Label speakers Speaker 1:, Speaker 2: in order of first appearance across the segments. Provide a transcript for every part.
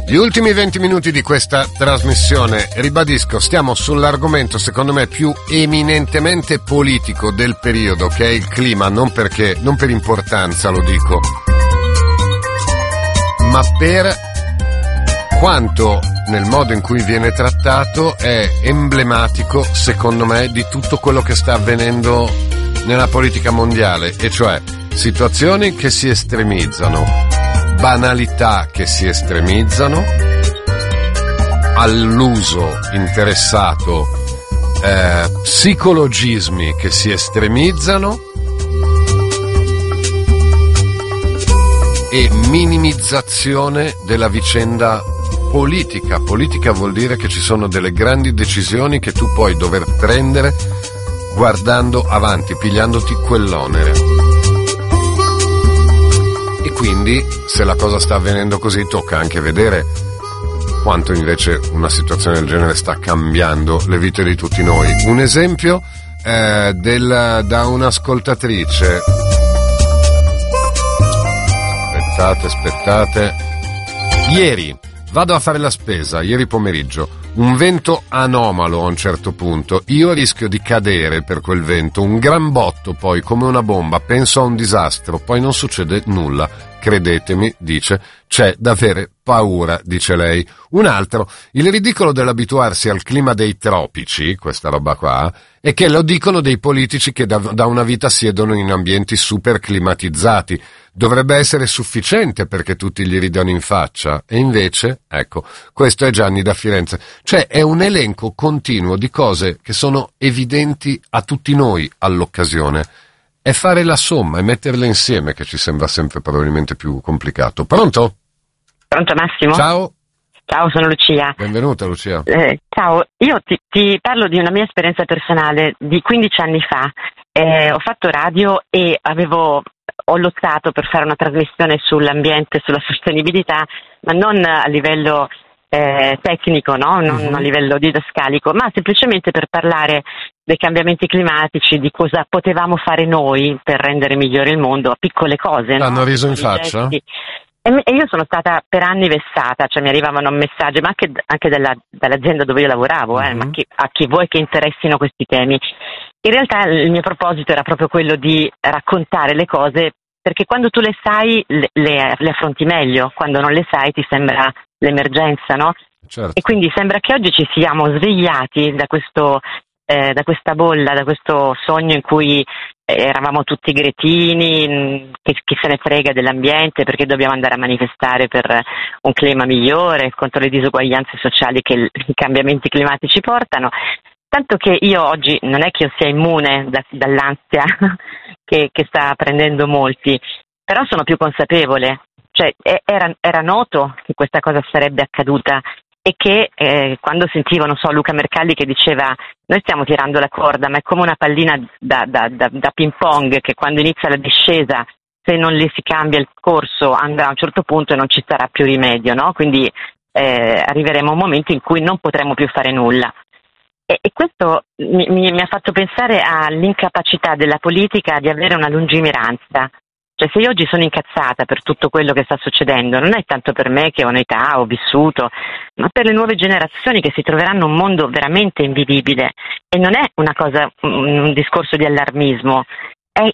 Speaker 1: Gli ultimi 20 minuti di questa trasmissione, ribadisco, stiamo sull'argomento secondo me più eminentemente politico del periodo, che è il clima, non per importanza lo dico, ma per quanto nel modo in cui viene trattato è emblematico secondo me di tutto quello che sta avvenendo nella politica mondiale, e cioè situazioni che si estremizzano, banalità che si estremizzano, all'uso interessato, psicologismi che si estremizzano e minimizzazione della vicenda politica. Politica vuol dire che ci sono delle grandi decisioni che tu puoi dover prendere guardando avanti, pigliandoti quell'onere. E quindi, se la cosa sta avvenendo così, tocca anche vedere quanto invece una situazione del genere sta cambiando le vite di tutti noi. Un esempio da un'ascoltatrice. Aspettate. Ieri vado a fare la spesa, ieri pomeriggio. Un vento anomalo a un certo punto, io rischio di cadere per quel vento, un gran botto poi come una bomba, penso a un disastro, poi non succede nulla, credetemi, dice, c'è da avere paura, dice lei. Un altro, il ridicolo dell'abituarsi al clima dei tropici, questa roba qua, è che lo dicono dei politici che da una vita siedono in ambienti super climatizzati. Dovrebbe essere sufficiente perché tutti gli ridano in faccia, e invece, ecco, questo è Gianni da Firenze. Cioè è un elenco continuo di cose che sono evidenti a tutti noi all'occasione. È fare la somma e metterle insieme che ci sembra sempre probabilmente più complicato. Pronto?
Speaker 2: Pronto Massimo?
Speaker 1: Ciao.
Speaker 2: Ciao, sono Lucia.
Speaker 1: Benvenuta Lucia.
Speaker 2: Ciao, io ti parlo di una mia esperienza personale di 15 anni fa. Ho fatto radio e ho lottato per fare una trasmissione sull'ambiente, sulla sostenibilità, ma non a livello tecnico, no? Non a livello didascalico, ma semplicemente per parlare dei cambiamenti climatici, di cosa potevamo fare noi per rendere migliore il mondo, a piccole cose.
Speaker 1: L'hanno riso in faccia?
Speaker 2: E io sono stata per anni vessata, cioè mi arrivavano messaggi, ma anche dall'azienda dove io lavoravo, ma a chi vuoi che interessino questi temi. In realtà il mio proposito era proprio quello di raccontare le cose, perché quando tu le sai le affronti meglio, quando non le sai ti sembra l'emergenza, no?
Speaker 1: Certo.
Speaker 2: E quindi sembra che oggi ci siamo svegliati da questa bolla, da questo sogno in cui eravamo tutti gretini, chi se ne frega dell'ambiente, perché dobbiamo andare a manifestare per un clima migliore, contro le disuguaglianze sociali che i cambiamenti climatici portano. Tanto che io oggi non è che io sia immune dall'ansia che sta prendendo molti, però sono più consapevole. Cioè era noto che questa cosa sarebbe accaduta e che quando sentivo, non so, Luca Mercalli che diceva noi stiamo tirando la corda, ma è come una pallina da ping pong che quando inizia la discesa, se non le si cambia il corso, andrà a un certo punto e non ci sarà più rimedio, no? Quindi arriveremo a un momento in cui non potremo più fare nulla. E questo mi ha fatto pensare all'incapacità della politica di avere una lungimiranza. Cioè, se io oggi sono incazzata per tutto quello che sta succedendo, non è tanto per me che ho un'età, ho vissuto, ma per le nuove generazioni che si troveranno un mondo veramente invivibile. E non è un discorso di allarmismo, è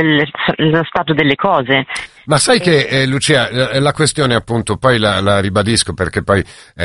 Speaker 2: lo stato delle cose.
Speaker 1: Ma sai che Lucia, la questione appunto, poi la ribadisco perché poi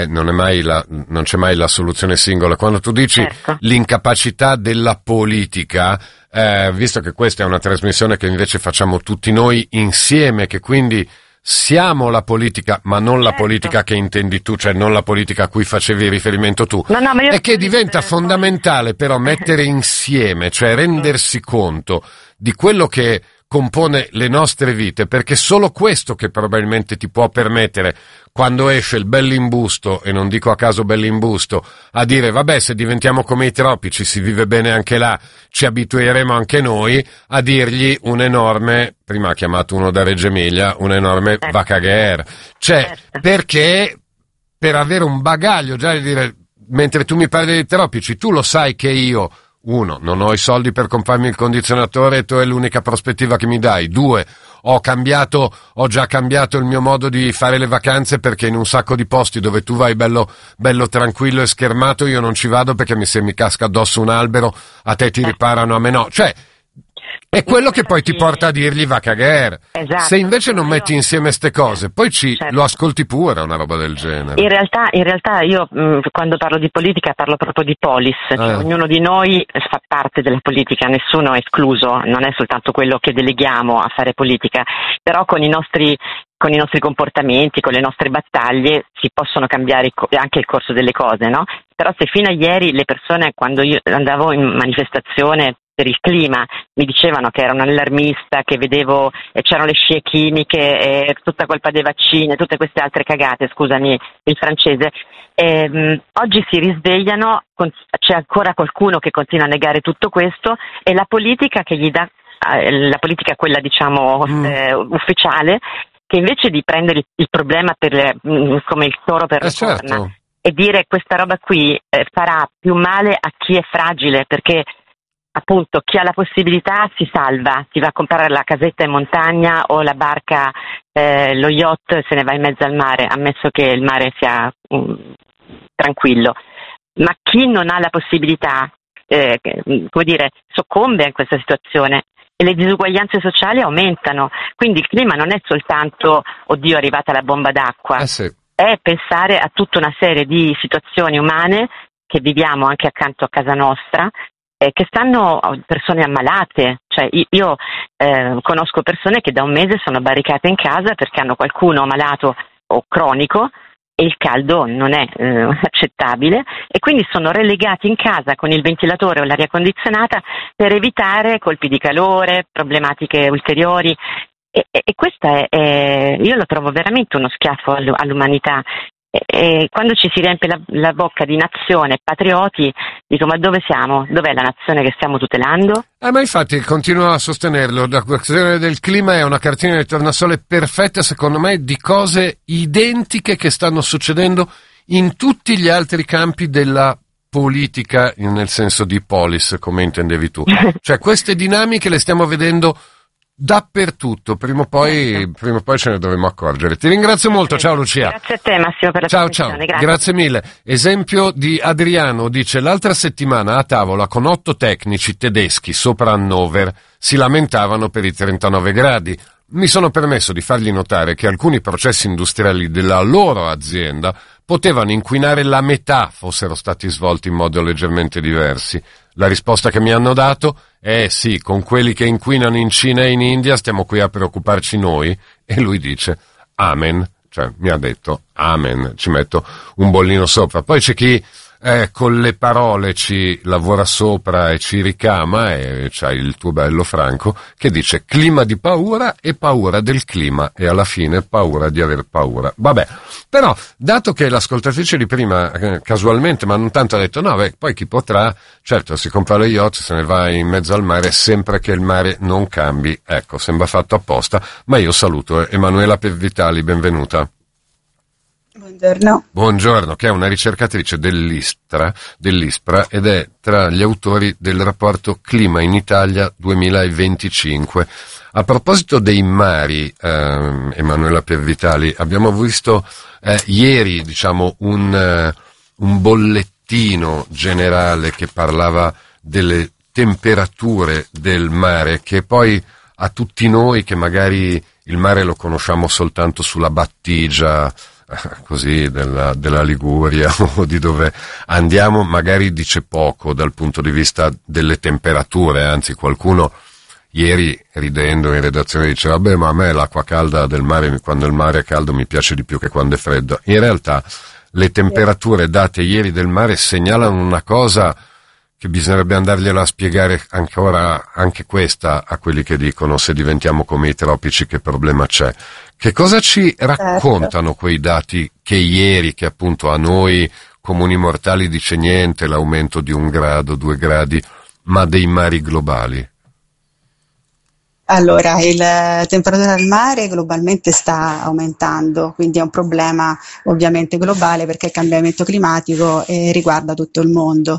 Speaker 1: non c'è mai la soluzione singola. Quando tu dici certo, l'incapacità della politica, visto che questa è una trasmissione che invece facciamo tutti noi insieme, che quindi siamo la politica, ma non la politica che intendi tu, cioè non la politica a cui facevi riferimento tu, è che diventa fondamentale però mettere insieme, cioè rendersi conto di quello che compone le nostre vite, perché solo questo che probabilmente ti può permettere, quando esce il bell'imbusto, e non dico a caso bell'imbusto, a dire vabbè, se diventiamo come i tropici si vive bene anche là, ci abitueremo anche noi, a dirgli un enorme, prima ha chiamato uno da Reggio Emilia, un enorme vacagher, cioè perché per avere un bagaglio già di dire, mentre tu mi parli dei tropici, tu lo sai che io, uno, non ho i soldi per comprarmi il condizionatore e tu è l'unica prospettiva che mi dai. Due, ho già cambiato il mio modo di fare le vacanze, perché in un sacco di posti dove tu vai bello tranquillo e schermato io non ci vado, perché se mi casca addosso un albero a te ti riparano, a me no. Cioè, è quello che poi ti porta a dirgli va cagare.
Speaker 2: Esatto.
Speaker 1: Se invece non metti insieme ste cose, poi lo ascolti pure una roba del genere.
Speaker 2: In realtà io quando parlo di politica parlo proprio di polis, cioè ognuno di noi fa parte della politica, nessuno è escluso, non è soltanto quello che deleghiamo a fare politica, però con i nostri comportamenti, con le nostre battaglie si possono cambiare anche il corso delle cose, no? Però se fino a ieri le persone, quando io andavo in manifestazione per il clima, mi dicevano che era un allarmista, che vedevo c'erano le scie chimiche, tutta colpa dei vaccini, tutte queste altre cagate, scusami il francese, oggi si risvegliano, c'è ancora qualcuno che continua a negare tutto questo, e la politica che gli dà, la politica quella diciamo ufficiale, che invece di prendere il problema come il toro per la corna,
Speaker 1: certo,
Speaker 2: e dire questa roba qui farà più male a chi è fragile, perché appunto chi ha la possibilità si salva, si va a comprare la casetta in montagna o la barca, lo yacht, se ne va in mezzo al mare, ammesso che il mare sia tranquillo. Ma chi non ha la possibilità, soccombe in questa situazione, e le disuguaglianze sociali aumentano. Quindi il clima non è soltanto oddio è arrivata la bomba d'acqua,
Speaker 1: sì.
Speaker 2: È pensare a tutta una serie di situazioni umane che viviamo anche accanto a casa nostra, che stanno persone ammalate, cioè io conosco persone che da un mese sono barricate in casa perché hanno qualcuno malato o cronico e il caldo non è accettabile, e quindi sono relegati in casa con il ventilatore o l'aria condizionata per evitare colpi di calore, problematiche ulteriori, e questa io lo trovo veramente uno schiaffo all'umanità. E quando ci si riempie la bocca di nazione, patrioti, dico: ma dove siamo? Dov'è la nazione che stiamo tutelando?
Speaker 1: Ma infatti continuo a sostenerlo, la questione del clima è una cartina di tornasole perfetta, secondo me, di cose identiche che stanno succedendo in tutti gli altri campi della politica, nel senso di polis, come intendevi tu. Cioè queste dinamiche le stiamo vedendo dappertutto, prima o poi ce ne dovremo accorgere. Ti ringrazio molto, ciao Lucia.
Speaker 2: Grazie a te Massimo per la trasmissione.
Speaker 1: Grazie mille. Esempio di Adriano, dice: l'altra settimana a tavola con 8 tecnici tedeschi sopra Hannover si lamentavano per i 39 gradi. Mi sono permesso di fargli notare che alcuni processi industriali della loro azienda potevano inquinare la metà fossero stati svolti in modo leggermente diversi. La risposta che mi hanno dato è: sì, con quelli che inquinano in Cina e in India stiamo qui a preoccuparci noi. E lui dice amen, cioè mi ha detto amen, ci metto un bollino sopra. Poi c'è chi con le parole ci lavora sopra e ci ricama, e c'hai il tuo bello Franco che dice clima di paura e paura del clima, e alla fine paura di aver paura. Vabbè, però dato che l'ascoltatrice di prima casualmente, ma non tanto, ha detto no, poi chi potrà, certo si compra lo yacht, se ne va in mezzo al mare sempre che il mare non cambi, ecco, sembra fatto apposta. Ma io saluto Emanuela Pevvitali, benvenuta. Buongiorno, che è una ricercatrice dell'ISPRA ed è tra gli autori del rapporto Clima in Italia 2025. A proposito dei mari, Emanuela Pevvitali, abbiamo visto ieri, diciamo, un bollettino generale che parlava delle temperature del mare, che poi a tutti noi che magari il mare lo conosciamo soltanto sulla battigia così della Liguria o di dove andiamo, magari dice poco dal punto di vista delle temperature. Anzi, qualcuno ieri ridendo in redazione diceva: vabbè, ma a me l'acqua calda del mare, quando il mare è caldo, mi piace di più che quando è freddo. In realtà le temperature date ieri del mare segnalano una cosa che bisognerebbe andargliela a spiegare ancora, anche questa, a quelli che dicono: se diventiamo come i tropici che problema c'è. Che cosa ci raccontano quei dati che ieri, che appunto a noi comuni mortali dice niente, l'aumento di 1 grado, 2 gradi, ma dei mari globali?
Speaker 3: Allora, la temperatura del mare globalmente sta aumentando, quindi è un problema ovviamente globale, perché il cambiamento climatico riguarda tutto il mondo.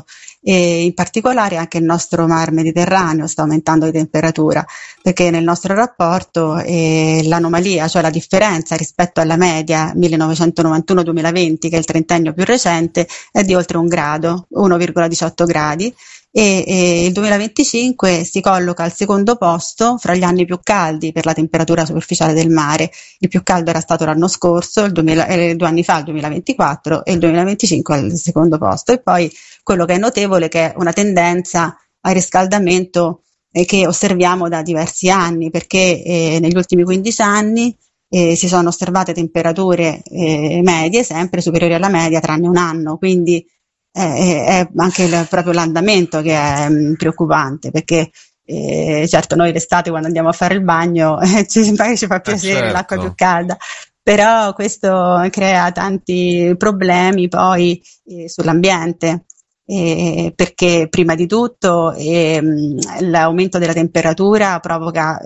Speaker 3: e in particolare anche il nostro mar Mediterraneo sta aumentando di temperatura, perché nel nostro rapporto l'anomalia, cioè la differenza rispetto alla media 1991-2020, che è il trentennio più recente, è di oltre 1 grado, 1,18 gradi, e il 2025 si colloca al secondo posto fra gli anni più caldi per la temperatura superficiale del mare. Il più caldo era stato l'anno scorso, 2 anni fa, il 2024, e il 2025 al secondo posto. E poi quello che è notevole, che è una tendenza al riscaldamento che osserviamo da diversi anni, perché negli ultimi 15 anni si sono osservate temperature medie sempre superiori alla media, tranne un anno, quindi è anche proprio l'andamento che è preoccupante, perché certo noi l'estate quando andiamo a fare il bagno ci fa piacere
Speaker 1: certo.
Speaker 3: l'acqua più calda, però questo crea tanti problemi poi sull'ambiente. Perché prima di tutto l'aumento della temperatura provoca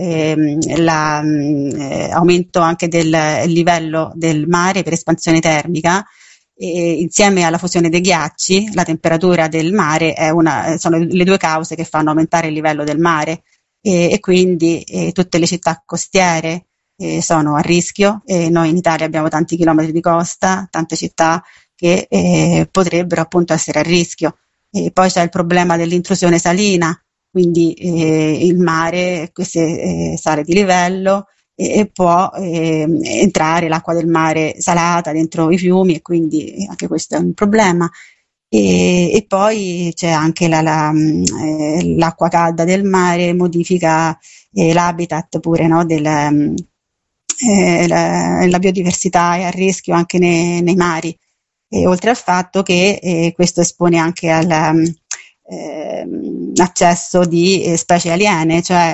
Speaker 3: l'aumento anche del livello del mare per espansione termica, insieme alla fusione dei ghiacci. La temperatura del mare sono le due cause che fanno aumentare il livello del mare, e quindi tutte le città costiere sono a rischio. Noi in Italia abbiamo tanti chilometri di costa, tante città che potrebbero appunto essere a rischio. E poi c'è il problema dell'intrusione salina, quindi il mare se sale di livello e può entrare l'acqua del mare salata dentro i fiumi, e quindi anche questo è un problema. E poi c'è anche l'acqua calda del mare modifica l'habitat pure, no, la biodiversità è a rischio anche nei mari, oltre al fatto che questo espone anche all'accesso di specie aliene, cioè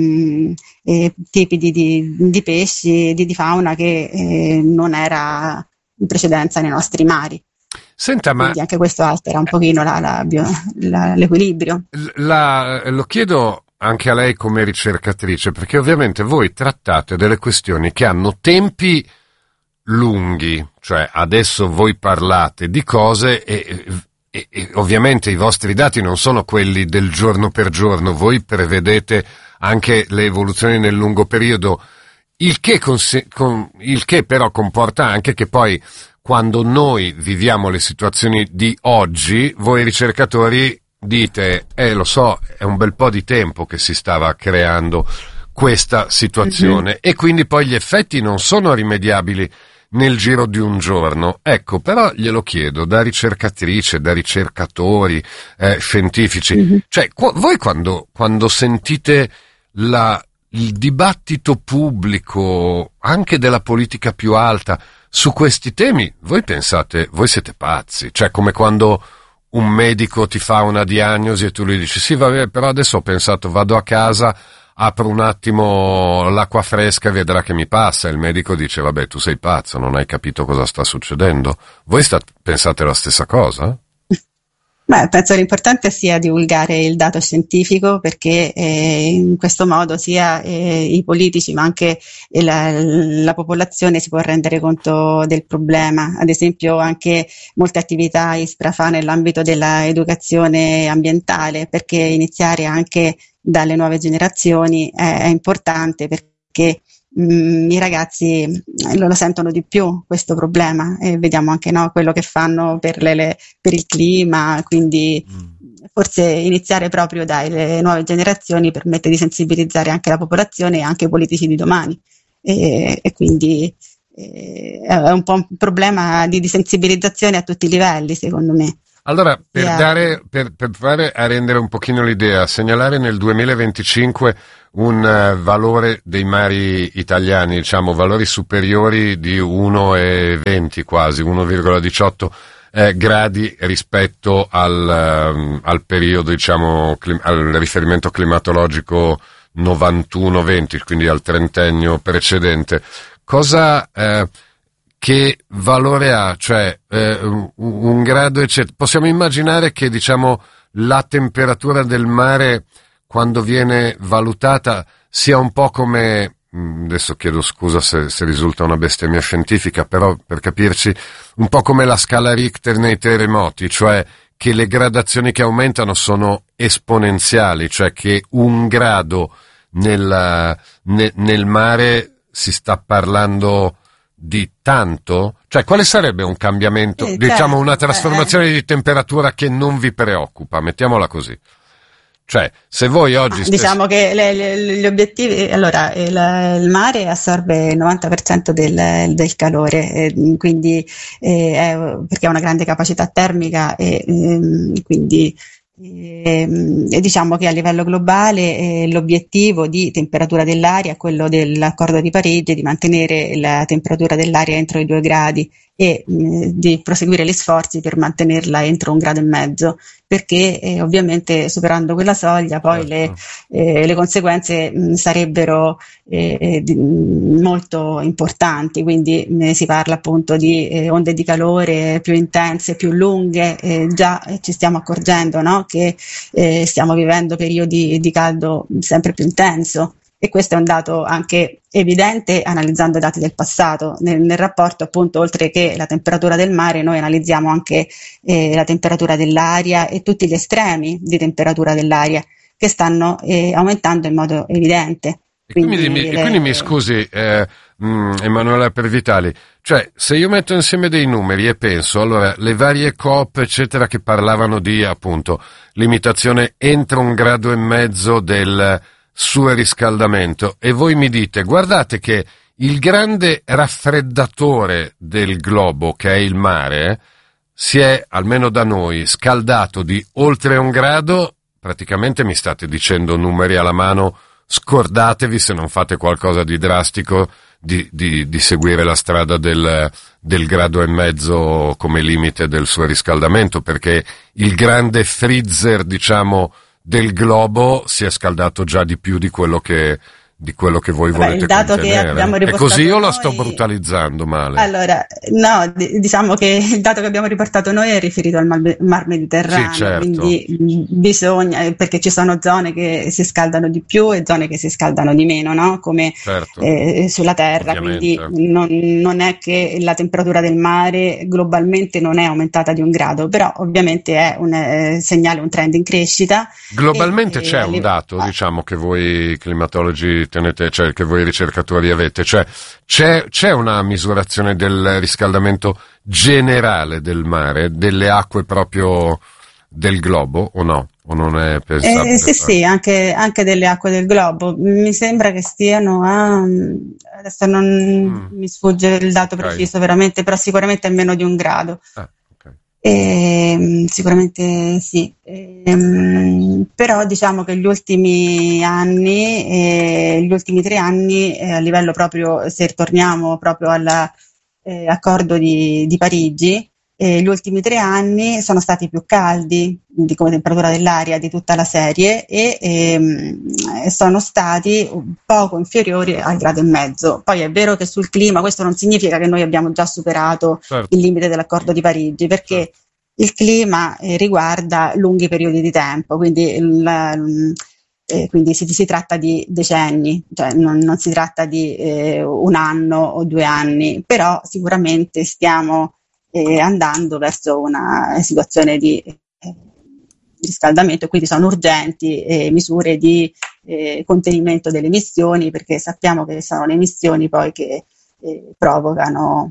Speaker 3: tipi di pesci, di fauna che non era in precedenza nei nostri mari.
Speaker 1: Senta,
Speaker 3: quindi anche questo altera un pochino l'equilibrio.
Speaker 1: Lo chiedo anche a lei come ricercatrice, perché ovviamente voi trattate delle questioni che hanno tempi lunghi, cioè adesso voi parlate di cose e ovviamente i vostri dati non sono quelli del giorno per giorno, voi prevedete anche le evoluzioni nel lungo periodo, il che però comporta anche che poi quando noi viviamo le situazioni di oggi, voi ricercatori dite, lo so, è un bel po' di tempo che si stava creando questa situazione, e quindi poi gli effetti non sono rimediabili nel giro di un giorno. Ecco, però glielo chiedo da ricercatrice, da ricercatori scientifici, cioè voi quando sentite il dibattito pubblico anche della politica più alta su questi temi, voi siete pazzi, cioè come quando un medico ti fa una diagnosi e tu gli dici sì vabbè, però adesso ho pensato, vado a casa, apro un attimo l'acqua fresca e vedrà che mi passa. Il medico dice vabbè, tu sei pazzo, non hai capito cosa sta succedendo. Voi pensate la stessa cosa?
Speaker 3: Beh, penso l'importante sia divulgare il dato scientifico, perché in questo modo sia i politici ma anche la popolazione si può rendere conto del problema. Ad esempio anche molte attività ISPRA fa nell'ambito dell'educazione ambientale, perché iniziare anche dalle nuove generazioni è importante, perché i ragazzi lo sentono di più questo problema, e vediamo anche quello che fanno per il clima, quindi forse iniziare proprio dalle nuove generazioni permette di sensibilizzare anche la popolazione e anche i politici di domani, e quindi è un po' un problema di sensibilizzazione a tutti i livelli, secondo me.
Speaker 1: Allora, per fare a rendere un pochino l'idea, segnalare nel 2025 un valore dei mari italiani, diciamo valori superiori di 1,20 quasi, 1,18 gradi rispetto al periodo, diciamo, al riferimento climatologico 91-20, quindi al trentennio precedente. Che valore ha? Cioè un grado eccetera. Possiamo immaginare che, diciamo, la temperatura del mare quando viene valutata sia un po' come, adesso chiedo scusa se risulta una bestemmia scientifica, però per capirci, un po' come la scala Richter nei terremoti, cioè che le gradazioni che aumentano sono esponenziali, cioè che un grado nel mare si sta parlando di tanto? Cioè, quale sarebbe un cambiamento, diciamo una trasformazione di temperatura che non vi preoccupa, mettiamola così? Cioè, se voi oggi
Speaker 3: diciamo che gli obiettivi, allora il mare assorbe il 90% del calore, quindi perché ha una grande capacità termica e quindi diciamo che a livello globale l'obiettivo di temperatura dell'aria è quello dell'Accordo di Parigi, di mantenere la temperatura dell'aria entro i 2 gradi e di proseguire gli sforzi per mantenerla entro 1,5 gradi, perché ovviamente superando quella soglia poi le conseguenze sarebbero molto importanti, quindi si parla appunto di onde di calore più intense, più lunghe, già ci stiamo accorgendo, no? Che stiamo vivendo periodi di caldo sempre più intenso. E questo è un dato anche evidente analizzando i dati del passato. Nel rapporto, appunto, oltre che la temperatura del mare, noi analizziamo anche la temperatura dell'aria e tutti gli estremi di temperatura dell'aria che stanno aumentando in modo evidente.
Speaker 1: Quindi mi scusi, Emanuela Pervitali, cioè se io metto insieme dei numeri e penso, allora, le varie COP, eccetera, che parlavano di, appunto, limitazione entro 1,5 gradi del surriscaldamento, e voi mi dite, guardate che il grande raffreddatore del globo, che è il mare, si è, almeno da noi, scaldato di oltre 1 grado, praticamente mi state dicendo numeri alla mano, scordatevi se non fate qualcosa di drastico di seguire la strada del 1,5 gradi come limite del surriscaldamento, perché il grande freezer, diciamo, del globo si è scaldato già di più di quello che voi volete
Speaker 3: il dato
Speaker 1: contenere.
Speaker 3: Che abbiamo
Speaker 1: È così o
Speaker 3: noi...
Speaker 1: la sto brutalizzando male?
Speaker 3: Allora, no, diciamo che il dato che abbiamo riportato noi è riferito al Mar Mediterraneo,
Speaker 1: sì, certo.
Speaker 3: Quindi bisogna, perché ci sono zone che si scaldano di più e zone che si scaldano di meno, no? Come
Speaker 1: certo.
Speaker 3: Sulla Terra, ovviamente. Quindi non è che la temperatura del mare globalmente non è aumentata di 1 grado, però ovviamente è un segnale, un trend in crescita.
Speaker 1: Globalmente c'è un dato, diciamo, che voi climatologi tenete, cioè che voi ricercatori avete, cioè c'è una misurazione del riscaldamento generale del mare, delle acque proprio del globo, o no? O non è pensabile?
Speaker 3: Sì, anche delle acque del globo. Mi sembra che stiano adesso non mi sfugge il dato preciso veramente, però sicuramente è meno di 1 grado. Sicuramente sì, però diciamo che gli ultimi 3 anni a livello proprio, se torniamo proprio all'accordo di Parigi, gli ultimi 3 anni sono stati più caldi come temperatura dell'aria di tutta la serie e sono stati poco inferiori al 1,5 gradi. Poi è vero che sul clima questo non significa che noi abbiamo già superato il limite dell'accordo di Parigi, perché il clima riguarda lunghi periodi di tempo, quindi si tratta di decenni, cioè non si tratta di 1 anno o 2 anni, però sicuramente stiamo andando verso una situazione di riscaldamento, e quindi sono urgenti misure di contenimento delle emissioni, perché sappiamo che sono le emissioni poi che provocano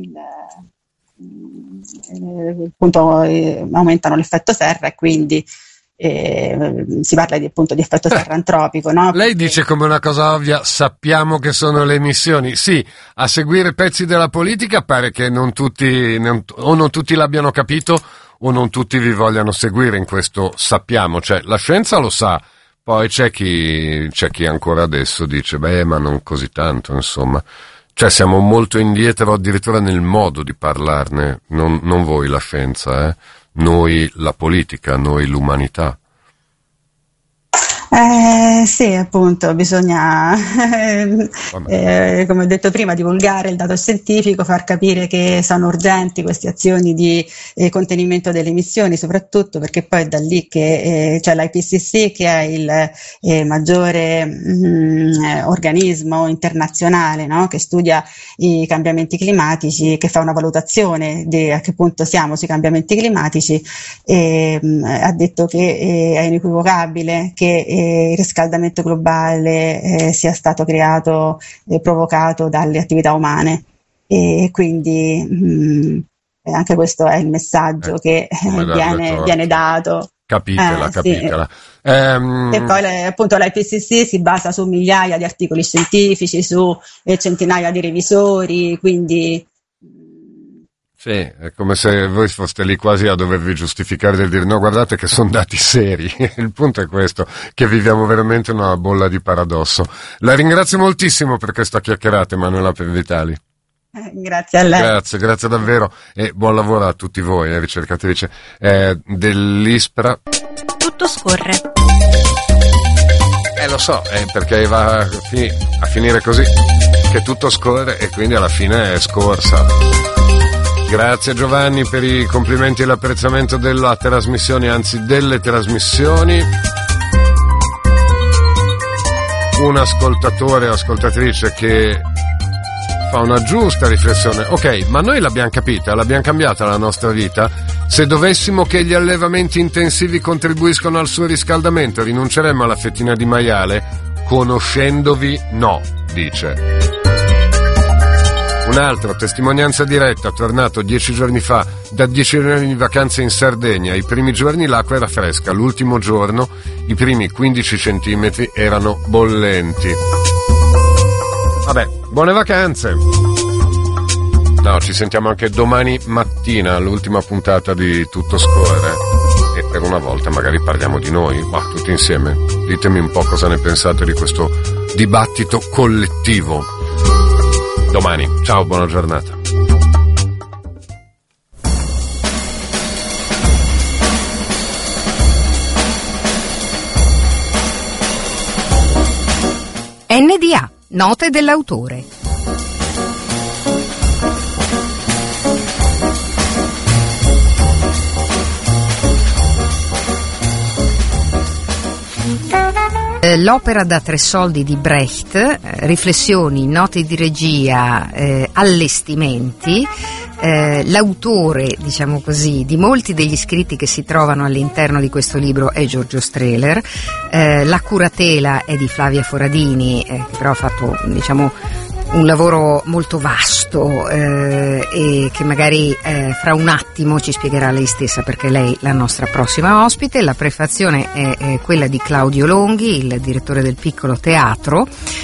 Speaker 3: appunto aumentano l'effetto serra, e quindi si parla appunto di effetto serra antropico, no?
Speaker 1: Lei dice come una cosa ovvia, sappiamo che sono le emissioni. Sì, a seguire pezzi della politica pare che non tutti l'abbiano capito, o non tutti vi vogliano seguire in questo sappiamo. Cioè, la scienza lo sa, poi c'è chi ancora adesso dice, ma non così tanto, insomma. Cioè, siamo molto indietro addirittura nel modo di parlarne, non voi la scienza, noi la politica, noi l'umanità.
Speaker 3: Sì, appunto, bisogna, come ho detto prima, divulgare il dato scientifico, far capire che sono urgenti queste azioni di contenimento delle emissioni, soprattutto perché poi è da lì che c'è l'IPCC, che è il maggiore organismo internazionale, no? Che studia i cambiamenti climatici, che fa una valutazione di a che punto siamo sui cambiamenti climatici, e ha detto che è inequivocabile che il riscaldamento globale sia stato creato e provocato dalle attività umane, e quindi anche questo è il messaggio che viene dato.
Speaker 1: Capitela.
Speaker 3: Sì. E poi appunto l'IPCC si basa su migliaia di articoli scientifici, su centinaia di revisori, quindi
Speaker 1: sì, è come se voi foste lì quasi a dovervi giustificare del dire no, guardate che sono dati seri. Il punto è questo, che viviamo veramente una bolla di paradosso. La ringrazio moltissimo per questa chiacchierata, Emanuela Vitali.
Speaker 3: Grazie a lei.
Speaker 1: Grazie davvero, e buon lavoro a tutti voi, ricercatrice dell'ISPRA.
Speaker 4: Tutto scorre.
Speaker 1: Lo so, perché va a finire così, che tutto scorre e quindi alla fine è scorsa. Grazie Giovanni per i complimenti e l'apprezzamento della trasmissione, anzi delle trasmissioni. Un ascoltatore o ascoltatrice che fa una giusta riflessione. Ok, ma noi l'abbiamo capita, l'abbiamo cambiata la nostra vita. Se dovessimo che gli allevamenti intensivi contribuiscono al suo riscaldamento, rinunceremmo alla fettina di maiale? Conoscendovi, no, dice. Un altro, testimonianza diretta, tornato 10 giorni fa da 10 giorni di vacanze in Sardegna. I primi giorni l'acqua era fresca, l'ultimo giorno i primi 15 centimetri erano bollenti. Vabbè, buone vacanze! No, ci sentiamo anche domani mattina, all'ultima puntata di Tutto Scorre. E per una volta magari parliamo di noi, tutti insieme. Ditemi un po' cosa ne pensate di questo dibattito collettivo. Domani, ciao, buona giornata.
Speaker 4: NDA, note dell'autore. L'opera da 3 soldi di Brecht, riflessioni, note di regia, allestimenti. L'autore, diciamo così, di molti degli scritti che si trovano all'interno di questo libro è Giorgio Strehler. La curatela è di Flavia Foradini, che però ha fatto, diciamo, un lavoro molto vasto e che magari fra un attimo ci spiegherà lei stessa, perché lei è la nostra prossima ospite. La prefazione è quella di Claudio Longhi, il direttore del Piccolo Teatro,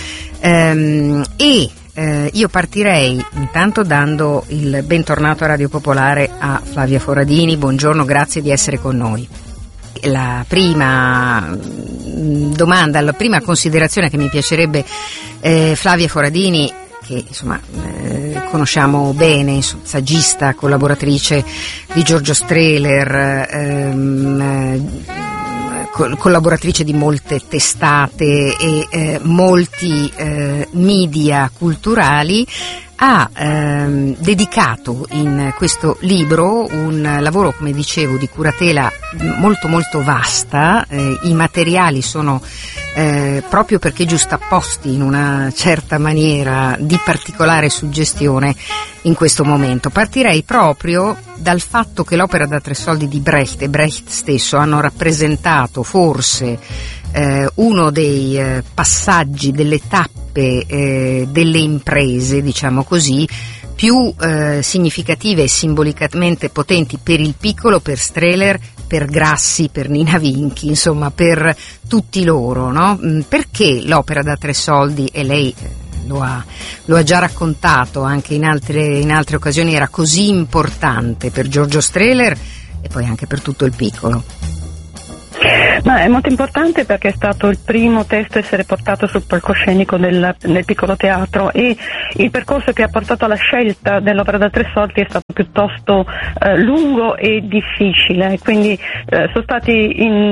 Speaker 4: io partirei intanto dando il bentornato a Radio Popolare a Flavia Foradini. Buongiorno, grazie di essere con noi. La prima domanda, la prima considerazione che mi piacerebbe, Flavia Foradini, che insomma conosciamo bene, saggista, collaboratrice di Giorgio Strehler, collaboratrice di molte testate e molti media culturali, ha dedicato in questo libro un lavoro, come dicevo, di curatela molto molto vasta. I materiali sono proprio perché giustapposti in una certa maniera di particolare suggestione in questo momento. Partirei proprio dal fatto che l'opera da 3 soldi di Brecht e Brecht stesso hanno rappresentato forse uno dei passaggi, delle tappe delle imprese, diciamo così, più significative e simbolicamente potenti per il piccolo, per Strehler, per Grassi, per Nina Vinchi, insomma per tutti loro, no? Perché l'opera da 3 soldi, e lei lo ha già raccontato anche in altre occasioni, era così importante per Giorgio Strehler e poi anche per tutto il piccolo?
Speaker 5: Ma è molto importante perché è stato il primo testo a essere portato sul palcoscenico nel piccolo teatro, e il percorso che ha portato alla scelta dell'opera da 3 soldi è stato piuttosto lungo e difficile, quindi sono stati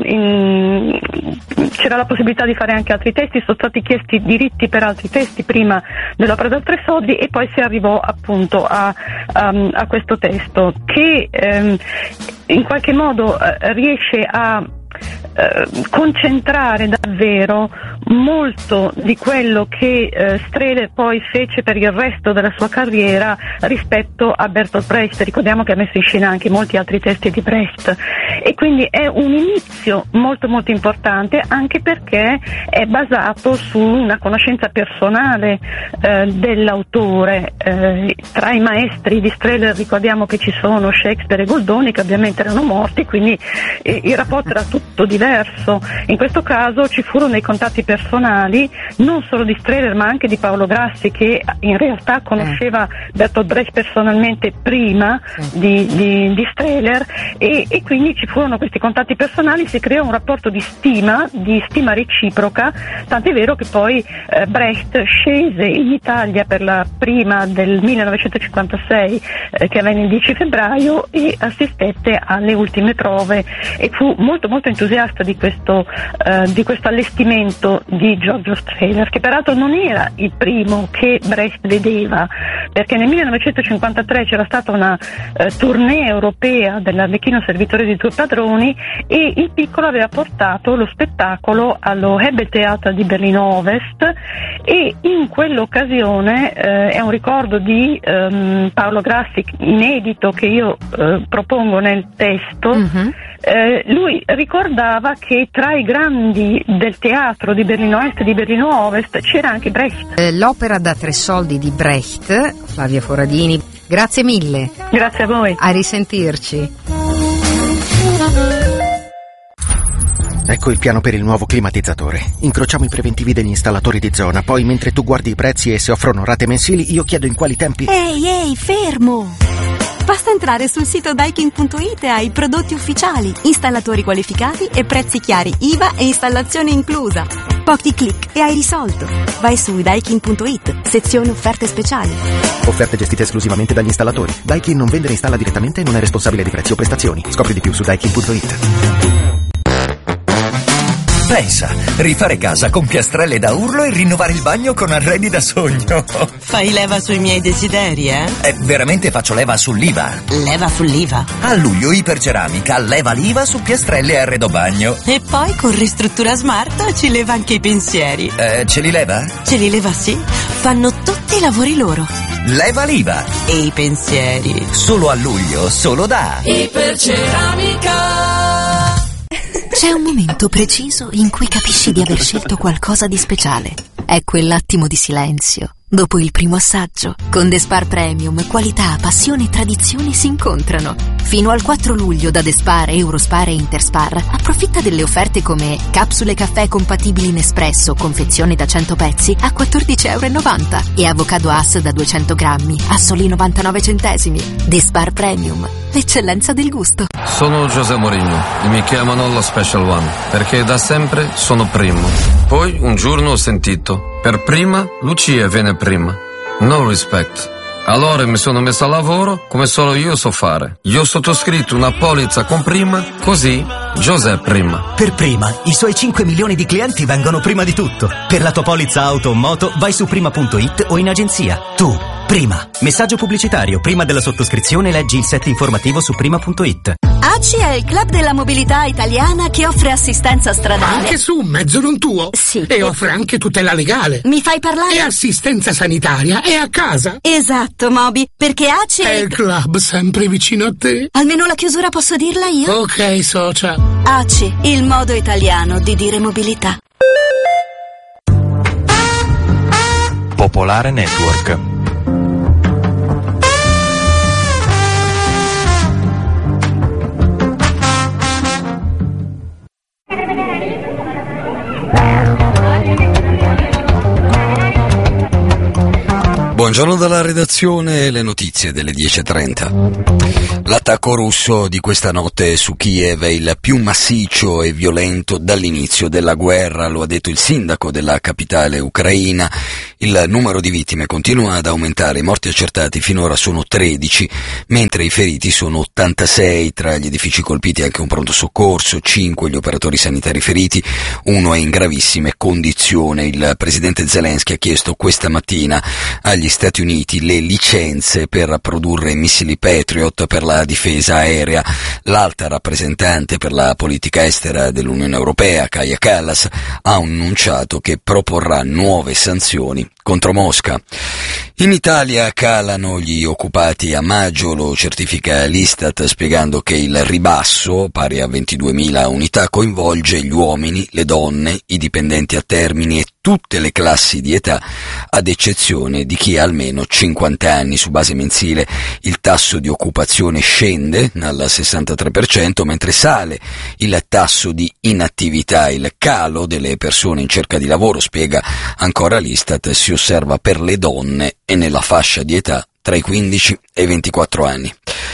Speaker 5: c'era la possibilità di fare anche altri testi, sono stati chiesti diritti per altri testi prima dell'opera da 3 soldi, e poi si arrivò appunto a questo testo che in qualche modo riesce a concentrare davvero molto di quello che Strehler poi fece per il resto della sua carriera rispetto a Bertolt Brecht. Ricordiamo che ha messo in scena anche molti altri testi di Brecht, e quindi è un inizio molto molto importante, anche perché è basato su una conoscenza personale dell'autore. Tra i maestri di Strehler ricordiamo che ci sono Shakespeare e Goldoni, che ovviamente erano morti, quindi il rapporto era tutto diverso. In questo caso ci furono dei contatti personali non solo di Strehler ma anche di Paolo Grassi, che in realtà conosceva Bertolt Brecht personalmente prima di Strehler, e quindi ci furono questi contatti personali, si creò un rapporto di stima reciproca, tant'è vero che poi Brecht scese in Italia per la prima del 1956 che avvenne il 10 febbraio e assistette alle ultime prove, e fu molto molto entusiasta di questo allestimento di Giorgio Strehler, che peraltro non era il primo che Brecht vedeva, perché nel 1953 c'era stata una tournée europea dell'Arlecchino servitore di 2 padroni, e il piccolo aveva portato lo spettacolo allo Hebeltheater di Berlino Ovest, e in quell'occasione è un ricordo di Paolo Grassi inedito che io propongo nel testo. Lui ricordava che tra i grandi del teatro di Berlino Est e di Berlino Ovest c'era anche Brecht.
Speaker 4: L'opera da 3 soldi di Brecht, Flavia Foradini, grazie mille.
Speaker 5: Grazie a voi.
Speaker 4: A risentirci.
Speaker 6: Ecco il piano per il nuovo climatizzatore. Incrociamo i preventivi degli installatori di zona, poi mentre tu guardi i prezzi e se offrono rate mensili, io chiedo in quali tempi...
Speaker 7: Ehi, fermo! Basta entrare sul sito Daikin.it e hai prodotti ufficiali, installatori qualificati e prezzi chiari, IVA e installazione inclusa. Pochi click e hai risolto. Vai su Daikin.it, sezione offerte speciali.
Speaker 6: Offerte gestite esclusivamente dagli installatori. Daikin non vende e installa direttamente e non è responsabile di prezzi o prestazioni. Scopri di più su Daikin.it.
Speaker 8: Pensa, rifare casa con piastrelle da urlo e rinnovare il bagno con arredi da sogno.
Speaker 9: Fai leva sui miei desideri, eh?
Speaker 8: Veramente faccio leva sull'IVA.
Speaker 9: Leva sull'IVA?
Speaker 8: A luglio Iperceramica leva l'IVA su piastrelle e arredo bagno.
Speaker 9: E poi con Ristruttura Smart ci leva anche i pensieri.
Speaker 8: Ce li leva?
Speaker 9: Ce li leva, sì. Fanno tutti i lavori loro.
Speaker 8: Leva l'IVA.
Speaker 9: E i pensieri.
Speaker 8: Solo a luglio, solo da
Speaker 10: Iperceramica.
Speaker 11: C'è un momento preciso in cui capisci di aver scelto qualcosa di speciale. È quell'attimo di silenzio dopo il primo assaggio. Con The Spar Premium, qualità, passione e tradizione si incontrano. Fino al 4 luglio da The Spar, Eurospar e Interspar approfitta delle offerte come capsule caffè compatibili in espresso, confezione da 100 pezzi a €14,90 e avocado Hass da 200 grammi a soli 99 centesimi. The Spar Premium, l'eccellenza del gusto.
Speaker 12: Sono José Mourinho e mi chiamano lo Special One perché da sempre sono primo. Poi un giorno ho sentito: per prima Lucia viene prima. No respect. Allora mi sono messo a lavoro come solo io so fare. Io ho sottoscritto una polizza con prima, così José prima.
Speaker 13: Per prima, i suoi 5 milioni di clienti vengono prima di tutto. Per la tua polizza auto o moto vai su prima.it o in agenzia. Tu, prima. Messaggio pubblicitario. Prima della sottoscrizione leggi il set informativo su prima.it.
Speaker 7: ACI è il club della mobilità italiana che offre assistenza stradale.
Speaker 14: Anche su un mezzo non tuo?
Speaker 7: Sì.
Speaker 14: E offre anche tutela legale.
Speaker 7: Mi fai parlare?
Speaker 14: E assistenza sanitaria è a casa.
Speaker 7: Esatto, Moby, perché ACI
Speaker 14: è il club sempre vicino a te.
Speaker 7: Almeno la chiusura posso dirla io?
Speaker 14: Ok, socia.
Speaker 7: ACI, il modo italiano di dire mobilità.
Speaker 15: Popolare Network.
Speaker 16: Buongiorno
Speaker 10: Buongiorno dalla redazione, le notizie delle 10:30. L'attacco russo di questa notte su Kiev è il più massiccio e violento dall'inizio della guerra, lo ha detto il sindaco della capitale ucraina. Il numero di vittime continua ad aumentare, i morti accertati finora sono 13, mentre i feriti sono 86, tra gli edifici colpiti anche un pronto soccorso, 5 gli operatori sanitari feriti, uno è in gravissime condizioni. Il presidente Zelensky ha chiesto questa mattina agli Stati Uniti le licenze per produrre missili Patriot per la difesa aerea. L'alta rappresentante per la politica estera dell'Unione Europea, Kaja Kallas, ha annunciato che proporrà nuove sanzioni contro Mosca. In Italia calano gli occupati a maggio, lo certifica l'Istat, spiegando che il ribasso, pari a 22.000 unità, coinvolge gli uomini, le donne, i dipendenti a termine e tutte le classi di età, ad eccezione di chi ha almeno 50 anni. Su base mensile il tasso di occupazione scende al 63%, mentre sale il tasso di inattività. Il calo delle persone in cerca di lavoro, spiega ancora l'Istat, si osserva per le donne e nella fascia di età tra i 15 e i 24 anni.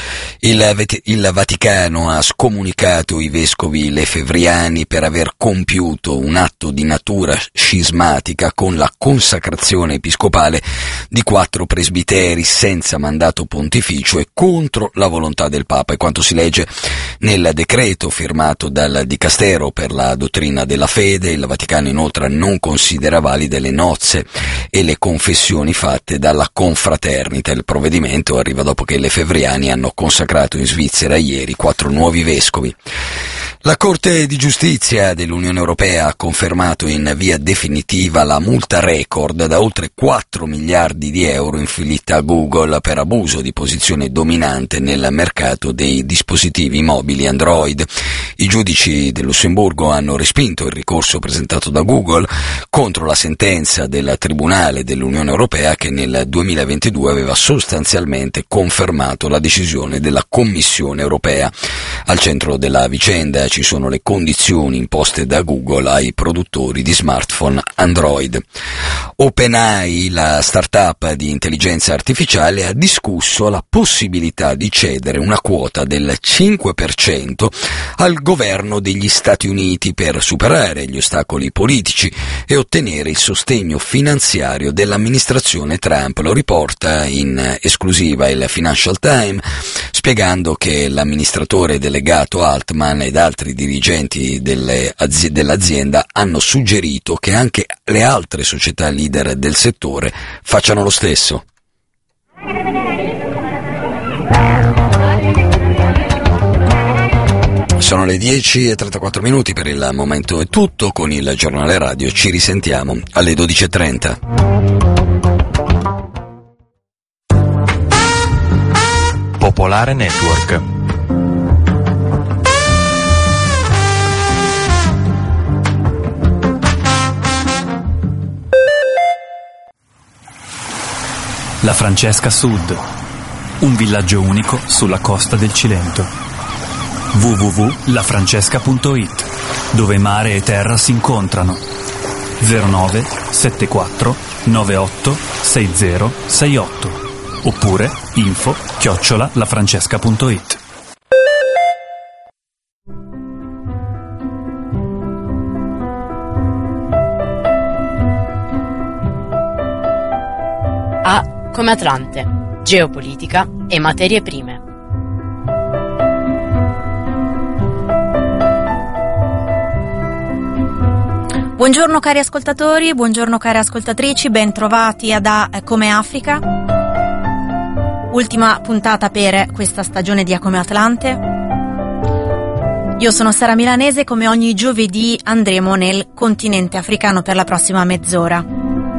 Speaker 10: Il Vaticano ha scomunicato i vescovi lefevriani per aver compiuto un atto di natura scismatica con la consacrazione episcopale di 4 presbiteri senza mandato pontificio e contro la volontà del Papa, e quanto si legge nel decreto firmato dal Dicastero per la dottrina della fede. Il Vaticano inoltre non considera valide le nozze e le confessioni fatte dalla confraternita. Il provvedimento arriva dopo che i lefevriani hanno consacrato in Svizzera ieri 4 nuovi vescovi. La Corte di Giustizia dell'Unione Europea ha confermato in via definitiva la multa record da oltre 4 miliardi di euro inflitta a Google per abuso di posizione dominante nel mercato dei dispositivi mobili Android. I giudici del Lussemburgo hanno respinto il ricorso presentato da Google contro la sentenza del Tribunale dell'Unione Europea che nel 2022 aveva sostanzialmente confermato la decisione della Commissione Europea. Al centro della vicenda ci sono le condizioni imposte da Google ai produttori di smartphone Android. OpenAI, la startup di intelligenza artificiale, ha discusso la possibilità di cedere una quota del 5% al governo degli Stati Uniti per superare gli ostacoli politici e ottenere il sostegno finanziario dell'amministrazione Trump. Lo riporta in esclusiva il Financial Times, spiegando che l'amministratore delegato Altman ed altri dirigenti dell'azienda hanno suggerito che anche le altre società leader del settore facciano lo stesso. Sono le 10:34, per il momento è tutto con il giornale radio, ci risentiamo alle 12:30.
Speaker 15: Popolare Network. La Francesca Sud, un villaggio unico sulla costa del Cilento. www.lafrancesca.it, dove mare e terra si incontrano. 09 74 98 60 68 oppure info@lafrancesca.it.
Speaker 16: A come Atlante, geopolitica e materie prime.
Speaker 17: Buongiorno cari ascoltatori, buongiorno cari ascoltatrici, ben trovati ad A come Africa. Ultima puntata per questa stagione di A come Atlante. Io sono Sara Milanese, come ogni giovedì andremo nel continente africano per la prossima mezz'ora.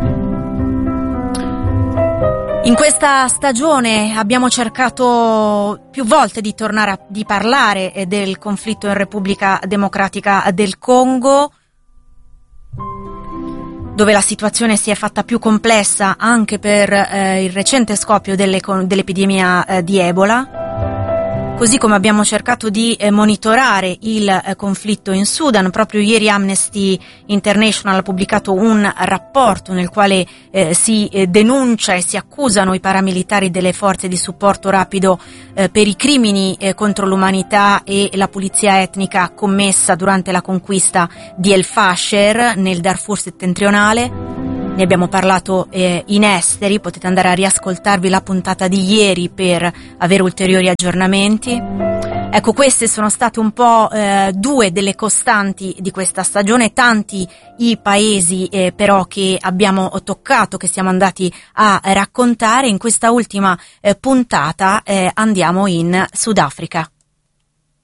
Speaker 17: In questa stagione abbiamo cercato più volte di tornare di parlare del conflitto in Repubblica Democratica del Congo, dove la situazione si è fatta più complessa anche per il recente scoppio dell'epidemia di Ebola. così come abbiamo cercato di monitorare il conflitto in Sudan. Proprio ieri Amnesty International ha pubblicato un rapporto nel quale si denuncia e si accusano i paramilitari delle forze di supporto rapido per i crimini contro l'umanità e la pulizia etnica commessa durante la conquista di El Fasher nel Darfur settentrionale. Ne abbiamo parlato in esteri, potete andare a riascoltarvi la puntata di ieri per avere ulteriori aggiornamenti. Ecco, queste sono state un po' due delle costanti di questa stagione, tanti i paesi però che abbiamo toccato, che siamo andati a raccontare. In questa ultima puntata andiamo in Sudafrica.